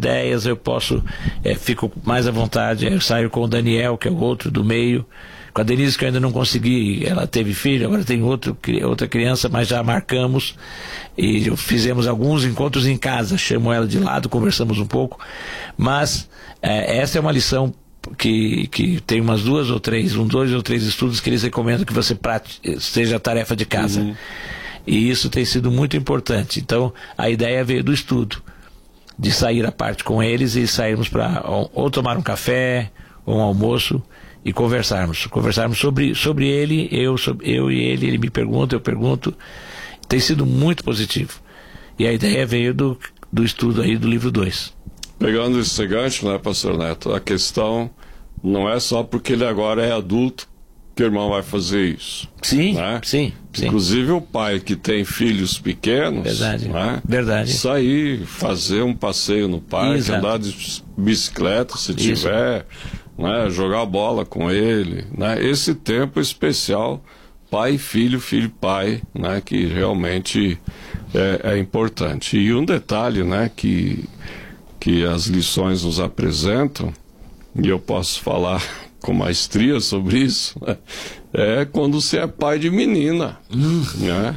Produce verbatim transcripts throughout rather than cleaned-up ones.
ideias, eu posso, é, fico mais à vontade, eu saio com o Daniel, que é o outro do meio, com a Denise, que eu ainda não consegui, ela teve filho, agora tem outro, outra criança, mas já marcamos e fizemos alguns encontros em casa, chamo ela de lado, conversamos um pouco, mas é, essa é uma lição que, que tem umas duas ou três, um, dois ou três estudos que eles recomendam que você pratique, seja a tarefa de casa. Uhum. E isso tem sido muito importante. Então, a ideia veio do estudo, de sair à parte com eles e sairmos para ou, ou tomar um café, ou um almoço, e conversarmos. Conversarmos sobre, sobre ele, eu, sobre, eu e ele, ele me pergunta, eu pergunto. Tem sido muito positivo. E a ideia veio do, do estudo aí do livro dois. Pegando esse gancho, né, pastor Neto, a questão não é só porque ele agora é adulto que o irmão vai fazer isso. Sim, né? sim, sim. Inclusive o pai que tem filhos pequenos, verdade, né? verdade. Sair, fazer um passeio no parque, exato, andar de bicicleta se isso tiver, né? Jogar bola com ele, né? Esse tempo especial, pai, filho, filho, pai, né? Que realmente é, é importante. E um detalhe, né? Que, que as lições nos apresentam, e eu posso falar com maestria sobre isso, né? É quando você é pai de menina. Hum. Né?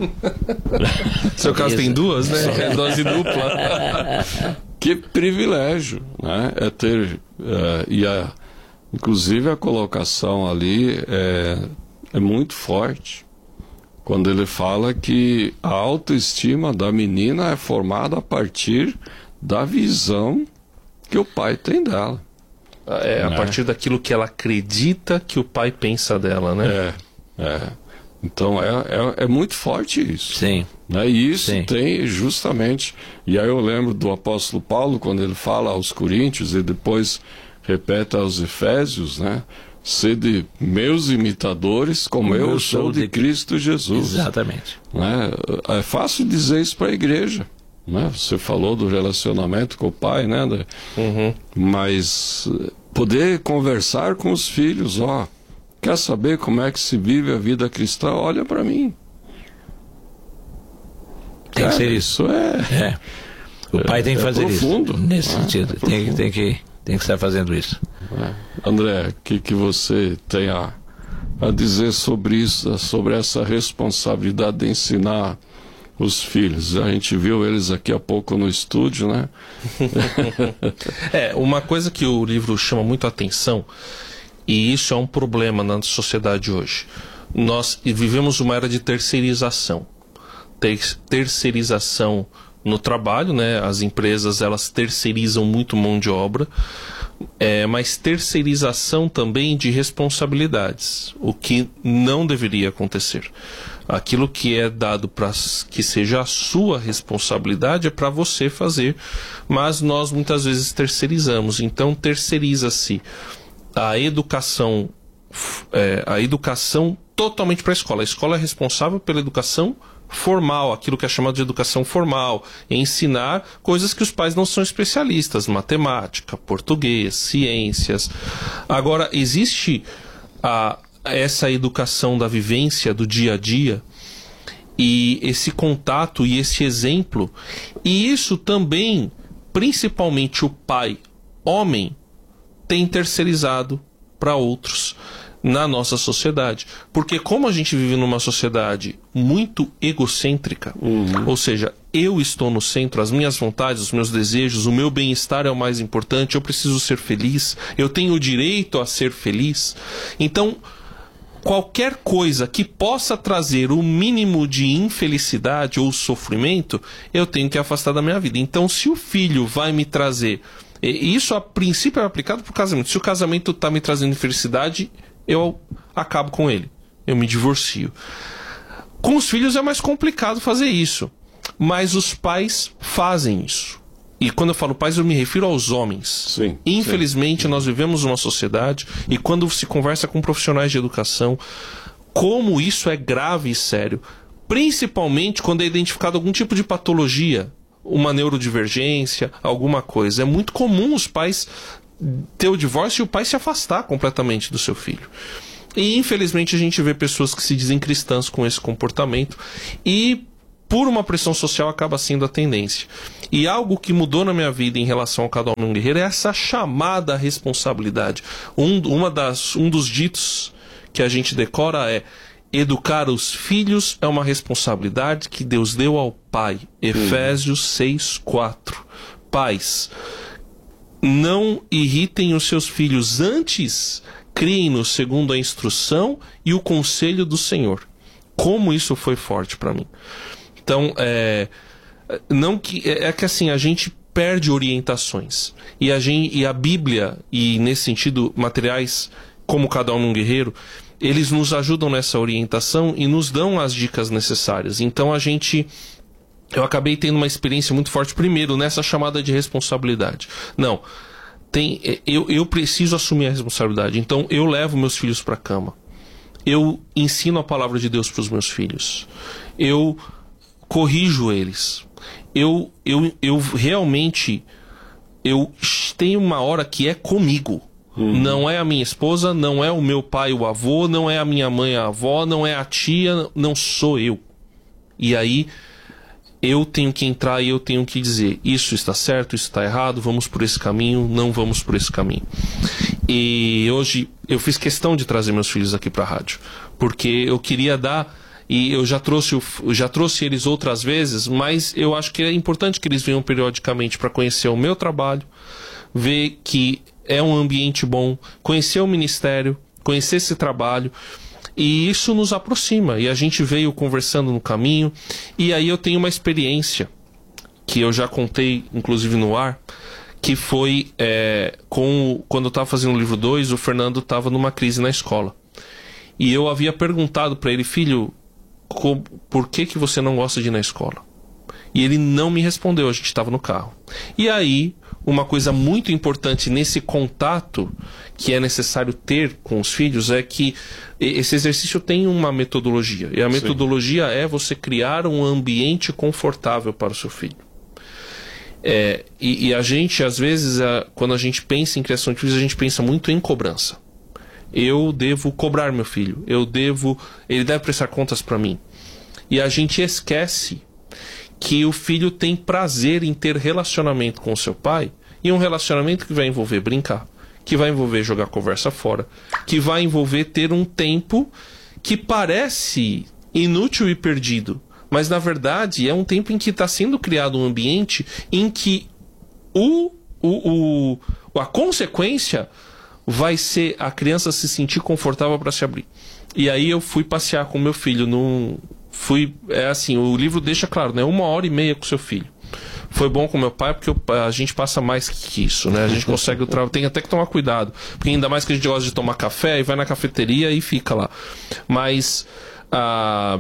Seu caso tem duas, né? É dose dupla. Que privilégio, né? É ter, é, e a, inclusive a colocação ali é, é muito forte, quando ele fala que a autoestima da menina é formada a partir da visão que o pai tem dela. É, a é. partir daquilo que ela acredita que o pai pensa dela, né? É, é. Então é, é, é muito forte isso. Sim. Né? E isso Sim. tem justamente... E aí eu lembro do apóstolo Paulo, quando ele fala aos Coríntios e depois repete aos Efésios, né? Sede meus imitadores, como, como eu, eu sou de, de Cristo Jesus. Exatamente. Né? É fácil dizer isso para a igreja. Né? Você falou do relacionamento com o pai, né? Uhum. Mas poder conversar com os filhos, ó, quer saber como é que se vive a vida cristã? Olha para mim. Tem Cara, que ser isso. Isso é, é. O pai é, tem que fazer é profundo, isso. Nesse é, sentido. É tem, tem, que, tem que estar fazendo isso. É. André, o que, que você tem a, a dizer sobre isso, sobre essa responsabilidade de ensinar os filhos? A gente viu eles aqui há pouco no estúdio, né? É, uma coisa que o livro chama muito a atenção, e isso é um problema na sociedade hoje. Nós vivemos uma era de terceirização. Ter terceirização no trabalho, né? As empresas, elas terceirizam muito mão de obra, é, mas terceirização também de responsabilidades, o que não deveria acontecer. Aquilo que é dado para que seja a sua responsabilidade é para você fazer, mas nós muitas vezes terceirizamos. Então terceiriza-se a educação, é, a educação totalmente para a escola. A escola é responsável pela educação formal, aquilo que é chamado de educação formal, ensinar coisas que os pais não são especialistas, matemática, português, ciências. Agora, existe a essa educação da vivência, do dia a dia, e esse contato e esse exemplo, e isso também, principalmente o pai, homem, tem terceirizado para outros na nossa sociedade. Porque como a gente vive numa sociedade muito egocêntrica, uhum. ou seja, eu estou no centro, as minhas vontades, os meus desejos, o meu bem-estar é o mais importante, eu preciso ser feliz, eu tenho o direito a ser feliz. Então, qualquer coisa que possa trazer o mínimo de infelicidade ou sofrimento, eu tenho que afastar da minha vida. Então, se o filho vai me trazer... Isso, a princípio, é aplicado para o casamento. Se o casamento está me trazendo infelicidade, eu acabo com ele. Eu me divorcio. Com os filhos é mais complicado fazer isso. Mas os pais fazem isso. E quando eu falo pais, eu me refiro aos homens. Sim, Infelizmente, sim. nós vivemos uma sociedade, e quando se conversa com profissionais de educação, como isso é grave e sério. Principalmente quando é identificado algum tipo de patologia, uma neurodivergência, alguma coisa. É muito comum os pais ter o divórcio e o pai se afastar completamente do seu filho. E infelizmente a gente vê pessoas que se dizem cristãs com esse comportamento. E por uma pressão social, acaba sendo a tendência. E algo que mudou na minha vida em relação ao Cada Homem um Guerreiro é essa chamada responsabilidade. Um, uma das, um dos ditos que a gente decora é: educar os filhos é uma responsabilidade que Deus deu ao pai. Efésios seis, quatro. Pais, não irritem os seus filhos, antes criem-nos segundo a instrução e o conselho do Senhor. Como isso foi forte para mim. Então, é, não que, é que assim, a gente perde orientações. E a, gente, e a Bíblia, e nesse sentido, materiais como Cada Homem um Guerreiro, eles nos ajudam nessa orientação e nos dão as dicas necessárias. Então a gente... Eu acabei tendo uma experiência muito forte, primeiro, nessa chamada de responsabilidade. Não, tem, eu, eu preciso assumir a responsabilidade. Então eu levo meus filhos para a cama. Eu ensino a palavra de Deus para os meus filhos. Eu corrijo eles. Eu, eu, eu realmente eu tenho uma hora que é comigo. Uhum. Não é a minha esposa, não é o meu pai, o avô, não é a minha mãe, a avó, não é a tia, não sou eu. E aí eu tenho que entrar e eu tenho que dizer: isso está certo, isso está errado, vamos por esse caminho, não vamos por esse caminho. E hoje eu fiz questão de trazer meus filhos aqui para a rádio, porque eu queria dar, e eu já trouxe, eu já trouxe eles outras vezes, mas eu acho que é importante que eles venham periodicamente para conhecer o meu trabalho, ver que é um ambiente bom, conhecer o ministério, conhecer esse trabalho. E isso nos aproxima, e a gente veio conversando no caminho. E aí eu tenho uma experiência que eu já contei, inclusive no ar, que foi é, com, quando eu estava fazendo o livro dois, o Fernando estava numa crise na escola. E eu havia perguntado para ele: filho, por que, que você não gosta de ir na escola? E ele não me respondeu, a gente estava no carro. E aí, uma coisa muito importante nesse contato que é necessário ter com os filhos é que esse exercício tem uma metodologia. E a metodologia Sim. é você criar um ambiente confortável para o seu filho. É, e, e a gente, às vezes, a, quando a gente pensa em criação de filhos, a gente pensa muito em cobrança. Eu devo cobrar meu filho. Eu devo... Ele deve prestar contas para mim. E a gente esquece que o filho tem prazer em ter relacionamento com o seu pai, e um relacionamento que vai envolver brincar, que vai envolver jogar conversa fora, que vai envolver ter um tempo que parece inútil e perdido, mas na verdade é um tempo em que está sendo criado um ambiente em que o, o, o, a consequência vai ser a criança se sentir confortável para se abrir. E aí eu fui passear com meu filho num... Fui, é assim, o livro deixa claro, né? Uma hora e meia com seu filho. Foi bom com meu pai porque eu, a gente passa mais que isso, né? A gente consegue o trabalho, tem até que tomar cuidado, porque ainda mais que a gente gosta de tomar café e vai na cafeteria e fica lá. Mas ah,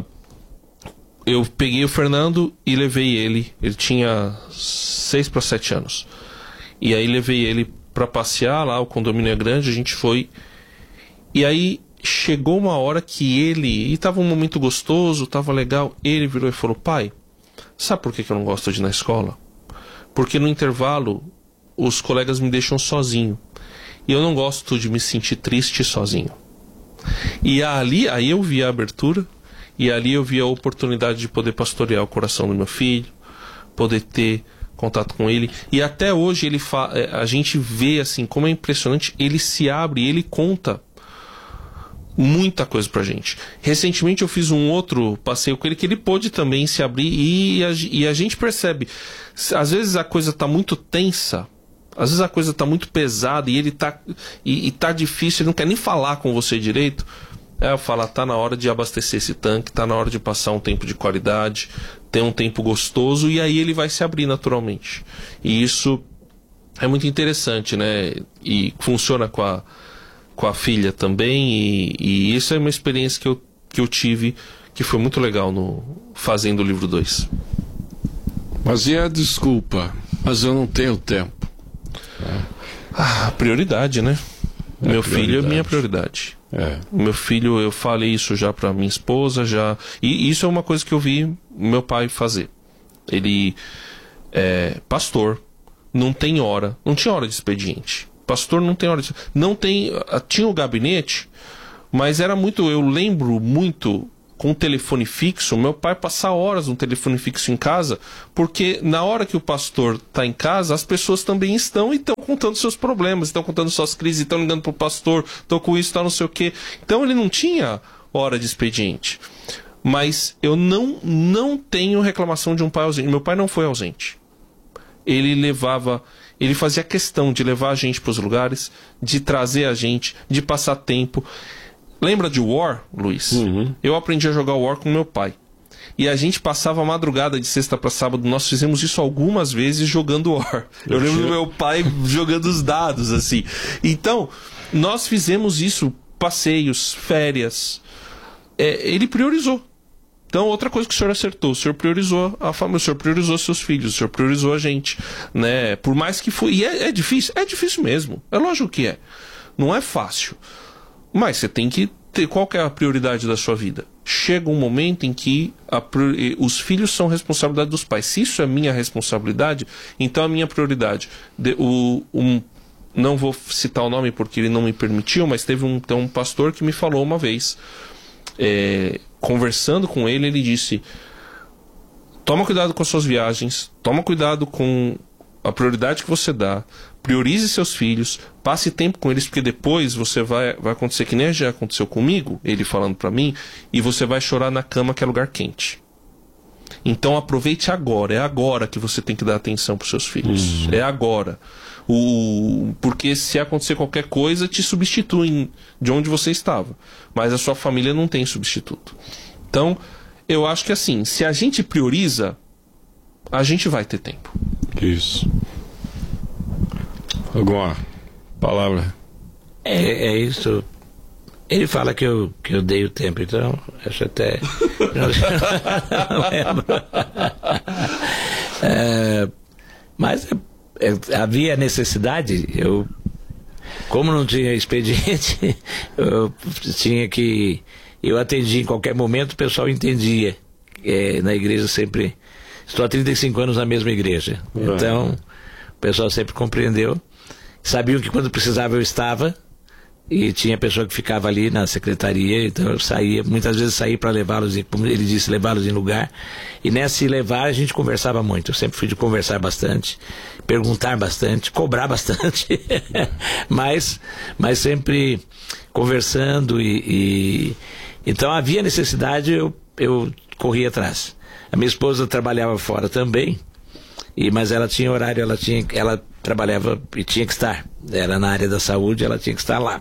eu peguei o Fernando e levei ele. Ele tinha seis para sete anos. E aí levei ele para passear lá, o condomínio é grande, a gente foi. E aí chegou uma hora que ele, e tava um momento gostoso, tava legal, ele virou e falou: pai, sabe por que que eu não gosto de ir na escola? Porque no intervalo os colegas me deixam sozinho, e eu não gosto de me sentir triste sozinho. E ali, aí eu vi a abertura, e ali eu vi a oportunidade de poder pastorear o coração do meu filho, poder ter contato com ele, e até hoje ele fa... a gente vê assim como é impressionante, ele se abre, ele conta muita coisa pra gente. Recentemente eu fiz um outro passeio com ele que ele pôde também se abrir, e a, e a gente percebe, às vezes a coisa tá muito tensa, às vezes a coisa tá muito pesada e ele tá e, e tá difícil, ele não quer nem falar com você direito. É, eu falo: tá na hora de abastecer esse tanque, tá na hora de passar um tempo de qualidade, ter um tempo gostoso, e aí ele vai se abrir naturalmente. E isso é muito interessante, né? E funciona com a com a filha também, e, e isso é uma experiência que eu, que eu tive, que foi muito legal no fazendo o livro dois. Mas e a desculpa? Mas eu não tenho tempo. Ah, prioridade, né? É meu prioridade. Filho é minha prioridade. É. Meu filho, eu falei isso já pra minha esposa, já. E isso é uma coisa que eu vi meu pai fazer. Ele é pastor, não tem hora, não tinha hora de expediente. Pastor não tem hora de... Não tem... Tinha o gabinete, mas era muito... Eu lembro muito com o telefone fixo, meu pai passa horas no telefone fixo em casa, porque na hora que o pastor está em casa, as pessoas também estão e estão contando seus problemas, estão contando suas crises, estão ligando para o pastor, estão com isso, estão não sei o quê. Então ele não tinha hora de expediente. Mas eu não, não tenho reclamação de um pai ausente. Meu pai não foi ausente. Ele levava, ele fazia questão de levar a gente para os lugares, de trazer a gente, de passar tempo. Lembra de War, Luiz? Uhum. Eu aprendi a jogar War com meu pai. E a gente passava a madrugada de sexta para sábado. Nós fizemos isso algumas vezes jogando War. Eu, eu lembro do meu pai jogando os dados, assim. Então, nós fizemos isso, passeios, férias. É, ele priorizou. Então, outra coisa que o senhor acertou, o senhor priorizou a família, o senhor priorizou seus filhos, o senhor priorizou a gente, né? Por mais que foi... E é, é difícil? É difícil mesmo. É lógico que é. Não é fácil. Mas você tem que ter... Qual que é a prioridade da sua vida? Chega um momento em que a, os filhos são responsabilidade dos pais. Se isso é minha responsabilidade, então a minha prioridade... De, o, um, não vou citar o nome porque ele não me permitiu, mas teve um, tem um pastor que me falou uma vez... É, conversando com ele, ele disse: toma cuidado com as suas viagens, toma cuidado com a prioridade que você dá, priorize seus filhos, passe tempo com eles, porque depois você vai, vai acontecer que nem já aconteceu comigo, ele falando pra mim, e você vai chorar na cama que é lugar quente. Então aproveite agora, é agora que você tem que dar atenção pros seus filhos, uhum. é agora. O... Porque se acontecer qualquer coisa, te substituem de onde você estava. Mas a sua família não tem substituto. Então, eu acho que assim, se a gente prioriza, a gente vai ter tempo. Isso. Alguma palavra? É, é isso. Ele fala que eu, que eu dei o tempo, então acho até... não lembro. É, mas... havia necessidade, eu, como não tinha expediente, eu tinha que, eu atendi em qualquer momento, o pessoal entendia, é, na igreja sempre, estou há trinta e cinco anos na mesma igreja, uhum. Então o pessoal sempre compreendeu, sabiam que quando precisava eu estava, e tinha pessoa que ficava ali na secretaria, então eu saía, muitas vezes saí para levá-los, como ele disse, levá-los em lugar, e nesse levar a gente conversava muito, eu sempre fui de conversar bastante, perguntar bastante, cobrar bastante, mas, mas sempre conversando, e, e então havia necessidade, eu, eu corria atrás. A minha esposa trabalhava fora também, e, mas ela tinha horário, ela, tinha, ela trabalhava e tinha que estar, era na área da saúde, ela tinha que estar lá.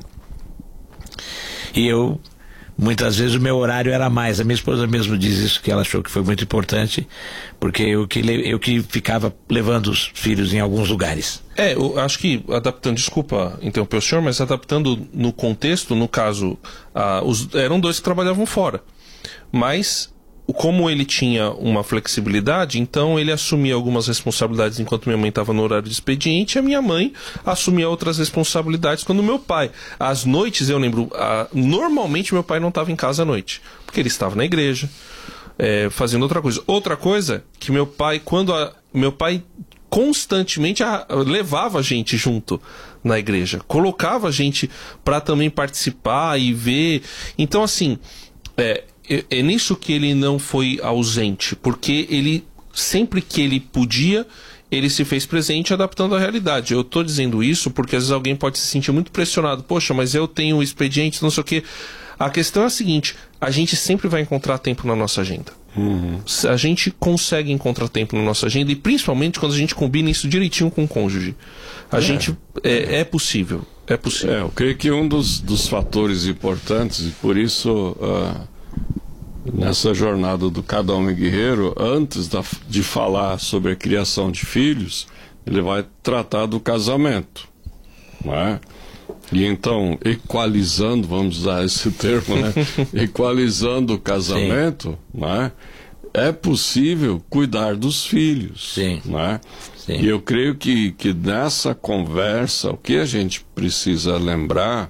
E eu, muitas vezes o meu horário era mais, a minha esposa mesmo diz isso, que ela achou que foi muito importante, porque eu que, eu que ficava levando os filhos em alguns lugares. É, eu acho que, adaptando, desculpa interromper o senhor, mas adaptando no contexto, no caso, ah, os, eram dois que trabalhavam fora, mas... Como ele tinha uma flexibilidade, então ele assumia algumas responsabilidades enquanto minha mãe estava no horário de expediente, e a minha mãe assumia outras responsabilidades quando meu pai. Às noites, eu lembro, a, normalmente meu pai não estava em casa à noite, porque ele estava na igreja, é, fazendo outra coisa. Outra coisa, que meu pai, quando a, meu pai constantemente a, levava a gente junto na igreja, colocava a gente para também participar e ver. Então, assim, é... é nisso que ele não foi ausente, porque ele, sempre que ele podia, ele se fez presente adaptando à realidade. Eu estou dizendo isso porque às vezes alguém pode se sentir muito pressionado. Poxa, mas eu tenho expediente, não sei o quê. A questão é a seguinte, a gente sempre vai encontrar tempo na nossa agenda. Uhum. A gente consegue encontrar tempo na nossa agenda, e principalmente quando a gente combina isso direitinho com o cônjuge. A é. gente, é, é possível, é possível. É, eu creio que um dos, dos fatores importantes, e por isso... Uh... nessa jornada do Cada Homem Guerreiro, antes da, de falar sobre a criação de filhos, ele vai tratar do casamento, não é? E então, equalizando, vamos usar esse termo, né? Equalizando o casamento, não é? É possível cuidar dos filhos. Sim. Não é? Sim. E eu creio que, que nessa conversa, o que a gente precisa lembrar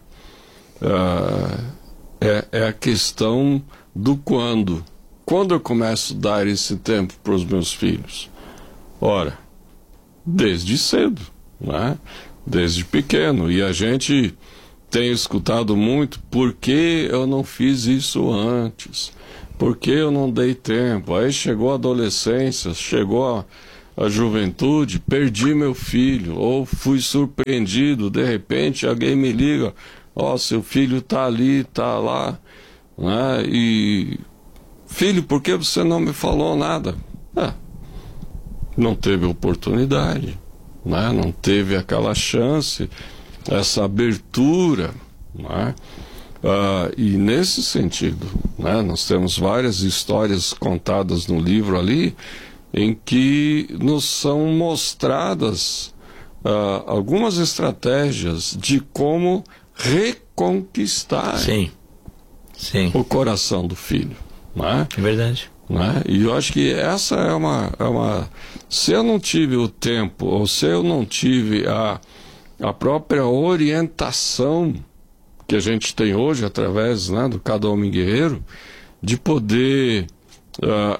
uh, é, é a questão... do quando. Quando eu começo a dar esse tempo para os meus filhos? Ora, desde cedo, né? Desde pequeno. E a gente tem escutado muito, por que eu não fiz isso antes? porque eu não dei tempo. Aí chegou a adolescência, chegou a, a juventude, perdi meu filho, ou fui surpreendido, de repente alguém me liga, ó, oh, seu filho está ali, está lá, né? E, filho, por que você não me falou nada? Ah, não teve oportunidade, né? Não teve aquela chance, essa abertura, né? Uh, e nesse sentido, né, nós temos várias histórias contadas no livro ali, em que nos são mostradas uh, algumas estratégias de como reconquistar sim. Sim. o coração do filho. Né? É verdade. Né? E eu acho que essa é uma, é uma... Se eu não tive o tempo, ou se eu não tive a, a própria orientação que a gente tem hoje, através, né, do Cada Homem Guerreiro, de poder uh,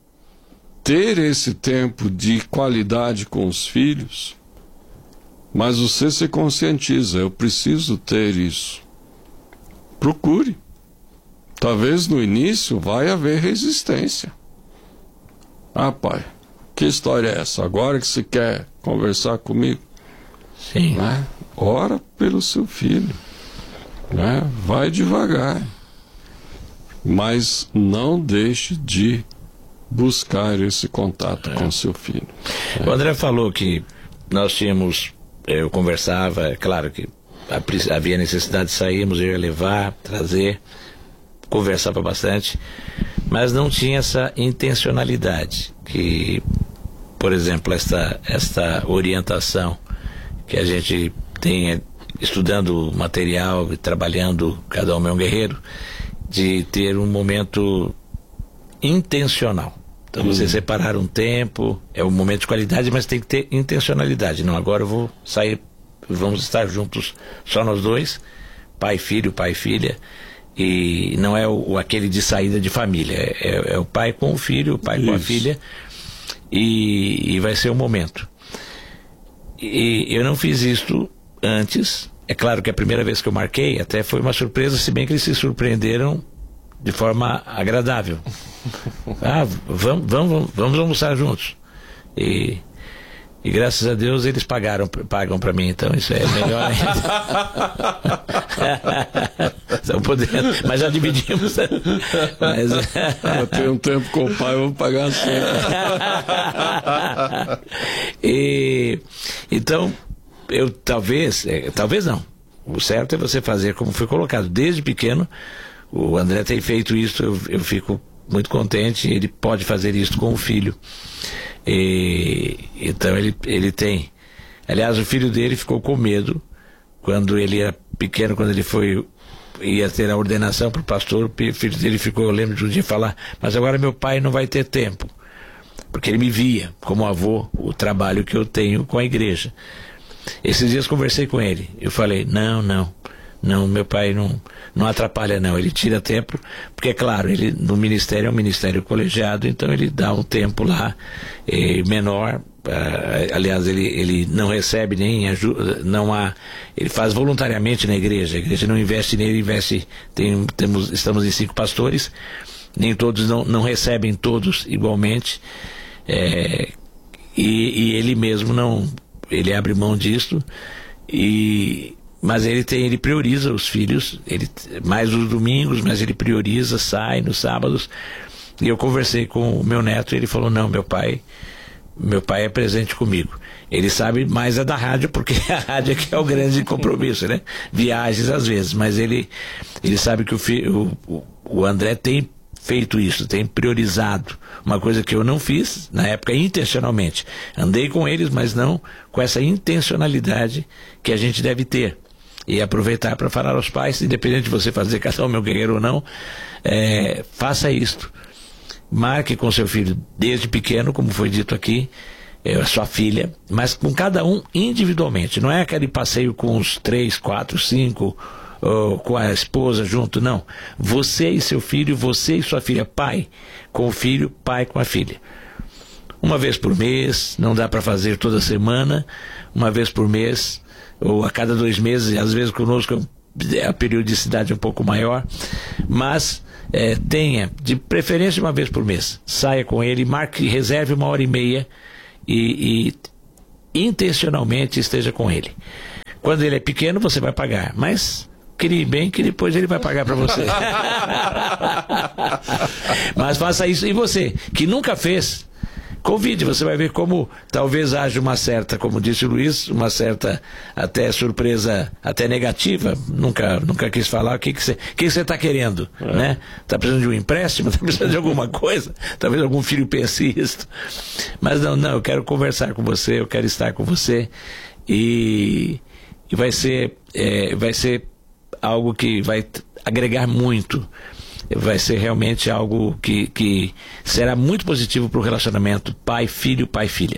ter esse tempo de qualidade com os filhos, mas você se conscientiza, eu preciso ter isso. Procure. Talvez no início vai haver resistência. Ah, pai, que história é essa? Agora que você quer conversar comigo? Sim. Né? Ora pelo seu filho. Né? Vai devagar, mas não deixe de buscar esse contato é. com seu filho. O André falou que nós tínhamos, eu conversava, é claro que havia necessidade de sairmos, eu ia levar, trazer, conversava bastante, mas não tinha essa intencionalidade que, por exemplo, esta, esta orientação que a gente tem estudando material e trabalhando Cada Homem é um Guerreiro, de ter um momento intencional. Então, você separar um tempo, é um momento de qualidade, mas tem que ter intencionalidade. Não, agora eu vou sair, vamos estar juntos, só nós dois, pai e filho, pai e filha, e não é o, aquele de saída de família, é, é o pai com o filho, o pai Isso. com a filha, e, e vai ser o momento. E eu não fiz isto antes. É claro que a primeira vez que eu marquei até foi uma surpresa, se bem que eles se surpreenderam de forma agradável. Ah, vamos, vamos, vamos almoçar juntos. E, e graças a Deus eles pagaram, pagam para mim, então isso é melhor ainda. Estão podendo, mas já dividimos. Mas... eu tenho um tempo com o pai, eu vou pagar sempre. E, então, eu talvez, é, talvez não. O certo é você fazer como foi colocado. Desde pequeno, o André tem feito isso, eu, eu fico muito contente, ele pode fazer isso com o filho. E, então ele, ele tem. Aliás, o filho dele ficou com medo quando ele era pequeno, quando ele foi ia ter a ordenação para o pastor. O filho dele ficou, eu lembro de um dia falar, mas agora meu pai não vai ter tempo, porque ele me via como avô o trabalho que eu tenho com a igreja. Esses dias conversei com ele, eu falei, não, não não, meu pai não, não atrapalha não, ele tira tempo, porque é claro, ele no ministério é um ministério colegiado, então ele dá um tempo lá eh, menor, uh, aliás ele, ele não recebe nem ajuda, não há, ele faz voluntariamente na igreja, a igreja não investe nele, investe, tem, temos, estamos em cinco pastores, nem todos, não, não recebem todos igualmente, é, e, e ele mesmo não, ele abre mão disso, e mas ele tem, ele prioriza os filhos, ele, mais os domingos, mas ele prioriza, sai nos sábados. E eu conversei com o meu neto e ele falou, não, meu pai, meu pai é presente comigo. Ele sabe mais é da rádio, porque a rádio é que é o grande compromisso, né? Viagens às vezes, mas ele, ele sabe que o, fi, o, o André tem feito isso, tem priorizado, uma coisa que eu não fiz na época intencionalmente. Andei com eles, mas não com essa intencionalidade que a gente deve ter. E aproveitar para falar aos pais, independente de você fazer Cada Homem é um Guerreiro ou não, é, faça isto. Marque com seu filho desde pequeno, como foi dito aqui, é, a sua filha, mas com cada um individualmente. Não é aquele passeio com os três, quatro, cinco, ou com a esposa junto, não. Você e seu filho, você e sua filha, pai com o filho, pai com a filha. Uma vez por mês, não dá para fazer toda semana, uma vez por mês, ou a cada dois meses, às vezes conosco a periodicidade um pouco maior, mas é, tenha, de preferência uma vez por mês, saia com ele, marque, reserve uma hora e meia e, e intencionalmente esteja com ele. Quando ele é pequeno você vai pagar, mas crie bem que depois ele vai pagar para você. Mas faça isso. E você, que nunca fez, convide, você vai ver como talvez haja uma certa, como disse o Luiz, uma certa até surpresa, até negativa. Nunca, nunca quis falar o que que você que você está querendo, é. né? Está precisando de um empréstimo, está precisando de alguma coisa, talvez algum filho pense isso. Mas não, não, eu quero conversar com você, eu quero estar com você e, e vai ser, é, vai ser algo que vai agregar muito. Vai ser realmente algo que, que será muito positivo para o relacionamento pai-filho, pai-filha.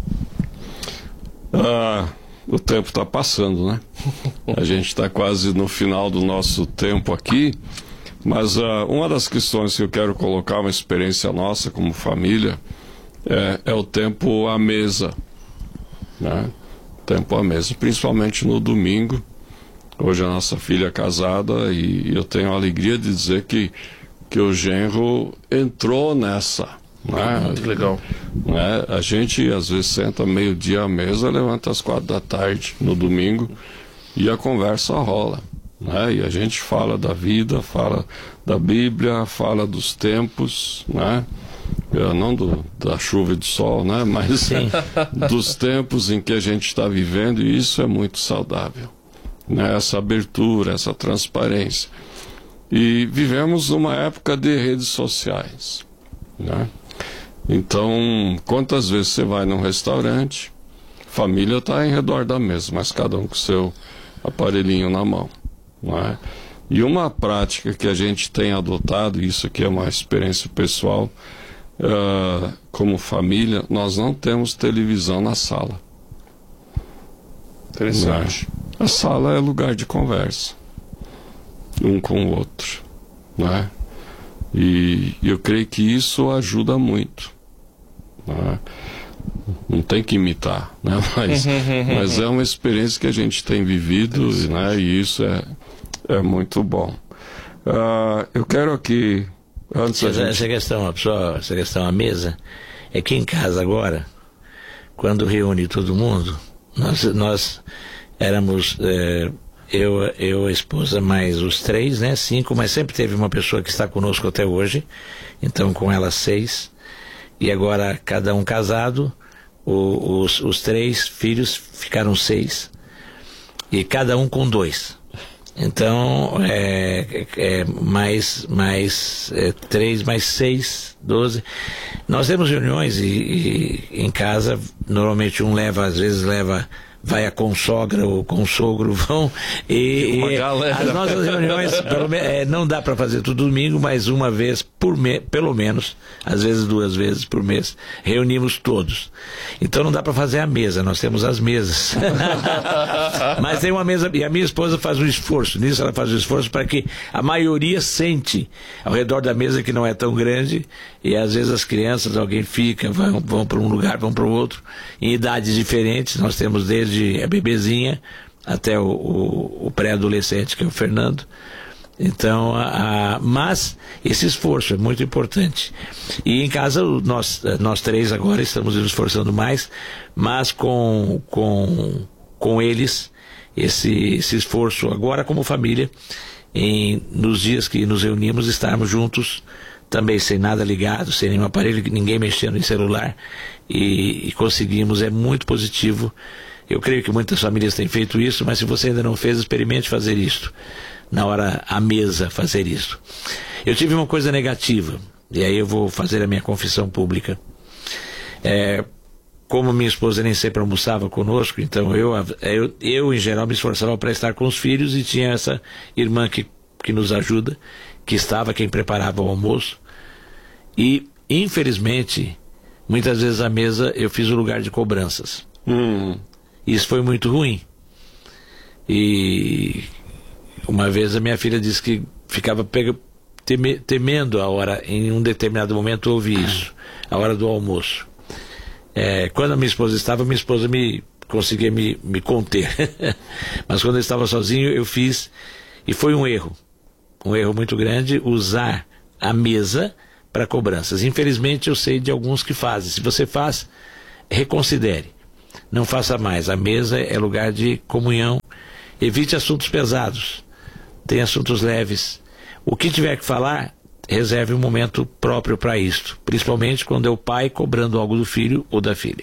Ah, o tempo está passando, né? A gente está quase no final do nosso tempo aqui, mas ah, uma das questões que eu quero colocar, uma experiência nossa como família, é, é o tempo à mesa, né? Tempo à mesa, principalmente no domingo. Hoje a nossa filha é casada e eu tenho a alegria de dizer que, que o genro entrou nessa. Né? Muito legal. Né? A gente às vezes senta meio-dia à mesa, levanta às quatro da tarde no domingo e a conversa rola. Né? E a gente fala da vida, fala da Bíblia, fala dos tempos, né? Não do, da chuva e do sol, né? Mas dos tempos em que a gente está vivendo, e isso é muito saudável. Né, essa abertura, essa transparência. E vivemos numa época de redes sociais, né? Então, quantas vezes você vai num restaurante, família está em redor da mesa, mas cada um com seu aparelhinho na mão, né? E uma prática que a gente tem adotado, isso aqui é uma experiência pessoal, uh, como família, nós não temos televisão na sala. Interessante. Né? A sala é lugar de conversa, um com o outro, né? E eu creio que isso ajuda muito, né? Não tem que imitar, né? Mas, mas é uma experiência que a gente tem vivido, né? E isso é, é muito bom. Uh, eu quero aqui, antes essa, gente... essa questão, pessoal, essa questão à mesa, é que em casa agora, quando reúne todo mundo, nós... nós éramos é, eu, eu, a esposa, mais os três, né? Cinco, mas sempre teve uma pessoa que está conosco até hoje, então com ela seis. E agora cada um casado, o, os, os três filhos ficaram seis. E cada um com dois. Então, é, é mais, mais é, três, mais seis, doze. Nós temos reuniões e, e em casa, normalmente um leva, às vezes leva... vai a consogra ou consogro, vão e, uma e galera. As nossas reuniões pelo, é, não dá para fazer tudo domingo, mas uma vez por mês, pelo menos, às vezes duas vezes por mês, reunimos todos. Então não dá para fazer a mesa, nós temos as mesas. Mas tem uma mesa, e a minha esposa faz um esforço, nisso ela faz um esforço para que a maioria sente ao redor da mesa, que não é tão grande, e às vezes as crianças, alguém fica, vão, vão para um lugar, vão para o outro, em idades diferentes. Nós temos desde a bebezinha até o, o, o pré-adolescente, que é o Fernando. Então, a, a, mas esse esforço é muito importante. E em casa, nós, nós três agora estamos nos esforçando mais, mas com, com, com eles, esse, esse esforço agora como família, em, nos dias que nos reunimos, estarmos juntos, também sem nada ligado, sem nenhum aparelho, ninguém mexendo em celular, e, e conseguimos, é muito positivo. Eu creio que muitas famílias têm feito isso, mas se você ainda não fez, experimente fazer isso. Na hora à mesa, fazer isso. Eu tive uma coisa negativa, e aí eu vou fazer a minha confissão pública. É, como minha esposa nem sempre almoçava conosco, então eu, eu, eu em geral me esforçava para estar com os filhos, e tinha essa irmã que, que nos ajuda, que estava quem preparava o almoço. E, infelizmente, muitas vezes à mesa eu fiz o lugar de cobranças. Hum. Isso foi muito ruim. E uma vez a minha filha disse que ficava pega, teme, temendo a hora, em um determinado momento ouvi isso, a hora do almoço. É, quando a minha esposa estava, minha esposa me conseguia me, me conter. Mas quando eu estava sozinho, eu fiz, e foi um erro, um erro muito grande, usar a mesa para cobranças. Infelizmente, eu sei de alguns que fazem. Se você faz, reconsidere. Não faça mais. A mesa é lugar de comunhão. Evite assuntos pesados. Tenha assuntos leves. O que tiver que falar, reserve um momento próprio para isto. Principalmente quando é o pai cobrando algo do filho ou da filha.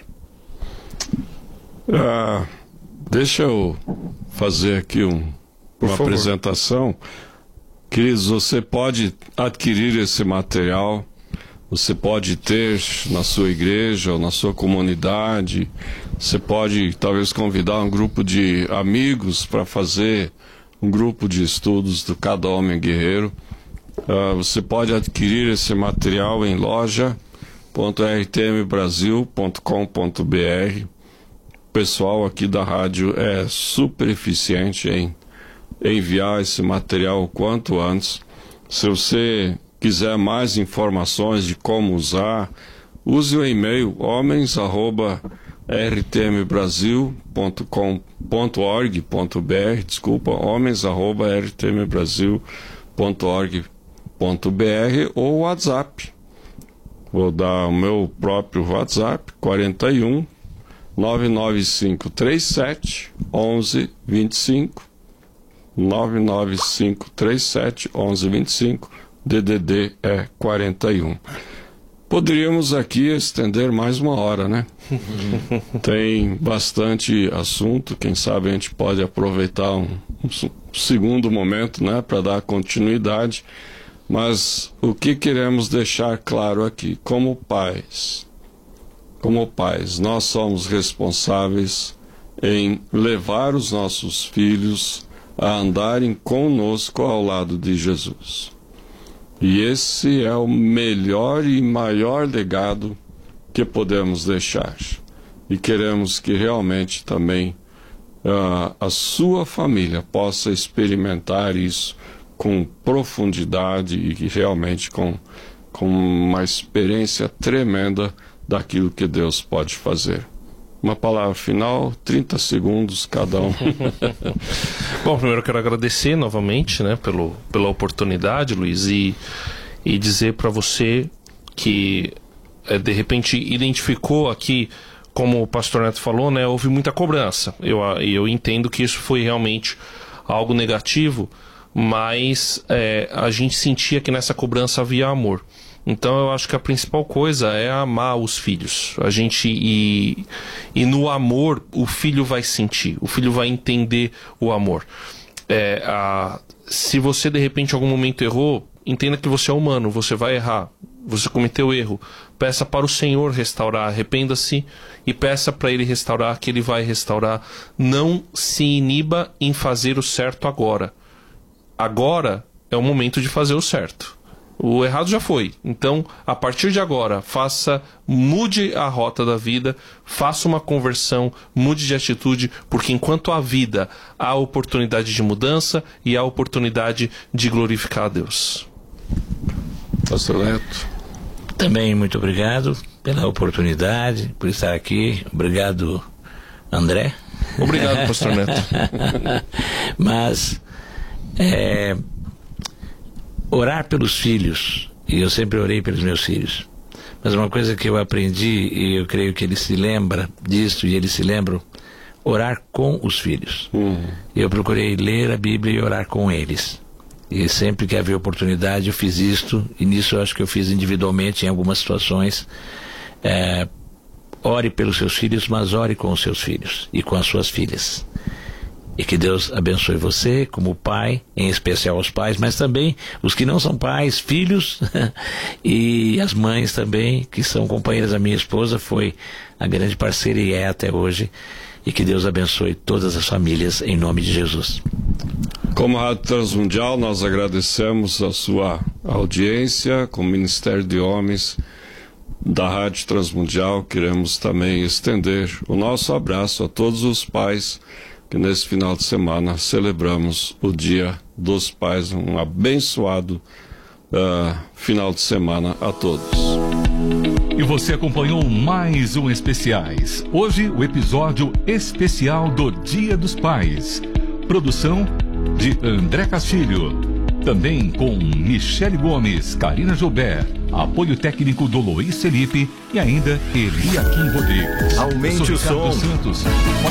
Ah, deixa eu fazer aqui um, uma apresentação. Queridos, você pode adquirir esse material, você pode ter na sua igreja ou na sua comunidade, você pode talvez convidar um grupo de amigos para fazer um grupo de estudos do Cada Homem Guerreiro. Uh, você pode adquirir esse material em loja ponto r t m brasil ponto com ponto b r. O pessoal aqui da rádio é super eficiente em enviar esse material o quanto antes. Se você quiser mais informações de como usar, use o e-mail homens arroba r t m brasil ponto com ponto org ponto b r, desculpa, homens arroba r t m brasil ponto org ponto b r ou WhatsApp. Vou dar o meu próprio WhatsApp, quarenta e um, nove nove cinco três sete, onze vinte e cinco, nove nove cinco três sete, onze vinte e cinco, D D D é quarenta e um. Poderíamos aqui estender mais uma hora, né? Tem bastante assunto, quem sabe a gente pode aproveitar um, um segundo momento, né, para dar continuidade. Mas o que queremos deixar claro aqui, como pais, como pais, nós somos responsáveis em levar os nossos filhos a andarem conosco ao lado de Jesus. E esse é o melhor e maior legado que podemos deixar. E queremos que realmente também uh, a sua família possa experimentar isso com profundidade e realmente com, com uma experiência tremenda daquilo que Deus pode fazer. Uma palavra final, trinta segundos cada um. Bom, primeiro eu quero agradecer novamente, né, pelo, pela oportunidade, Luiz, e, e dizer para você que é, de repente identificou aqui, como o pastor Neto falou, né, houve muita cobrança. Eu, eu entendo que isso foi realmente algo negativo, mas é, a gente sentia que nessa cobrança havia amor. Então eu acho que a principal coisa é amar os filhos. A gente e, e no amor o filho vai sentir, o filho vai entender o amor. É, a, se você de repente em algum momento errou, entenda que você é humano, você vai errar, você cometeu erro. Peça para o Senhor restaurar, arrependa-se e peça para Ele restaurar, que Ele vai restaurar. Não se iniba em fazer o certo agora. Agora é o momento de fazer o certo. O errado já foi. Então, a partir de agora, faça, mude a rota da vida, faça uma conversão, mude de atitude, porque enquanto há vida, há oportunidade de mudança e há oportunidade de glorificar a Deus. Pastor Neto. Também muito obrigado pela oportunidade, por estar aqui. Obrigado, André. Obrigado, Pastor Neto. Mas é, orar pelos filhos, e eu sempre orei pelos meus filhos, mas uma coisa que eu aprendi, e eu creio que ele se lembra disso, e eles se lembram, orar com os filhos. Uhum. Eu procurei ler a Bíblia e orar com eles, e sempre que havia oportunidade eu fiz isto, e nisso eu acho que eu fiz individualmente em algumas situações. É, ore pelos seus filhos, mas ore com os seus filhos e com as suas filhas. E que Deus abençoe você como pai, em especial os pais, mas também os que não são pais, filhos, e as mães também, que são companheiras da minha esposa, foi a grande parceira e é até hoje. E que Deus abençoe todas as famílias, em nome de Jesus. Como Rádio Transmundial, nós agradecemos a sua audiência, como Ministério de Homens da Rádio Transmundial. Queremos também estender o nosso abraço a todos os pais que nesse final de semana celebramos o Dia dos Pais. Um abençoado uh, final de semana a todos. E você acompanhou mais um Especiais. Hoje, o episódio especial do Dia dos Pais. Produção de André Castilho. Também com Michele Gomes, Karina Joubert, apoio técnico do Luiz Felipe e ainda Eliakim Rodrigues. Aumente o som. Santos.